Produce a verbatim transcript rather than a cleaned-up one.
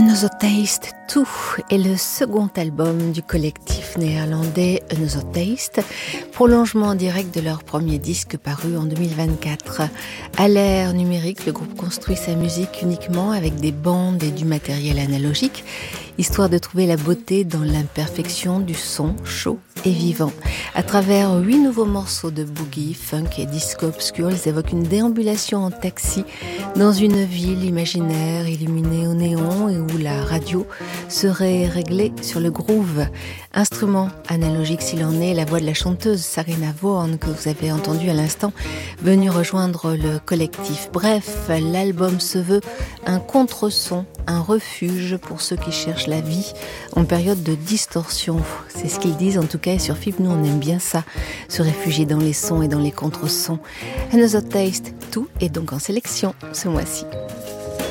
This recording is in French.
Another Taste deux est le second album du collectif néerlandais Another Taste, prolongement direct de leur premier disque paru en deux mille vingt-quatre. À l'ère numérique, le groupe construit sa musique uniquement avec des bandes et du matériel analogique, histoire de trouver la beauté dans l'imperfection du son chaud et vivant. À travers huit nouveaux morceaux de boogie, funk et disco obscur, ils évoquent une déambulation en taxi dans une ville imaginaire illuminée au néon et où la radio serait réglée sur le groove. Instrument analogique s'il en est, la voix de la chanteuse Sarina Vaughan que vous avez entendue à l'instant, venue rejoindre le collectif. Bref, l'album se veut un contre-son, un refuge pour ceux qui cherchent la vie en période de distorsion. C'est ce qu'ils disent en tout cas, et sur F I B, nous on aime bien ça, se réfugier dans les sons et dans les contre-sons. Another Taste, tout est donc en sélection ce mois-ci.